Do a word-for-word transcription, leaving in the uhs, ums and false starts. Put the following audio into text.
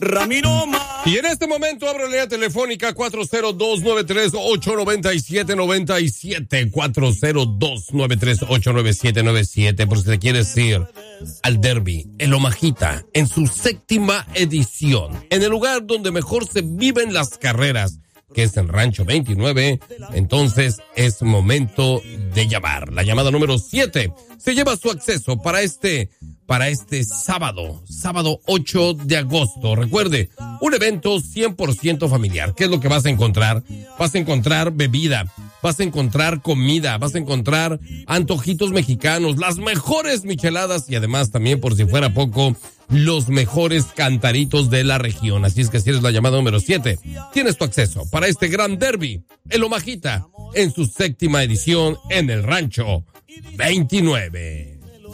Ramiro Más. Y en este momento abro la línea telefónica cuatro cero dos, nueve tres ocho, nueve siete nueve siete, cuatro cero dos, nueve tres ocho, nueve siete nueve siete, por si te quieres ir al Derby, el Omajita, en su séptima edición, en el lugar donde mejor se viven las carreras, que es en Rancho veintinueve. Entonces es momento de llamar. La llamada número siete se lleva su acceso para este, para este sábado, sábado ocho de agosto. Recuerde, un evento cien por ciento familiar. ¿Qué es lo que vas a encontrar? Vas a encontrar bebida, vas a encontrar comida, vas a encontrar antojitos mexicanos, las mejores micheladas y además también, por si fuera poco, los mejores cantaritos de la región. Así es que si eres la llamada número siete, tienes tu acceso para este gran derby, el Omajita, en su séptima edición en el Rancho veintinueve.